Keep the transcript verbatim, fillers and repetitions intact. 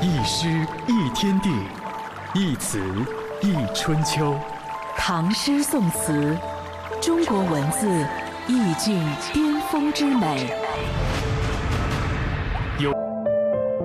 一诗一天地，一词一春秋。 唐诗宋词，中国文字意境巅峰之美。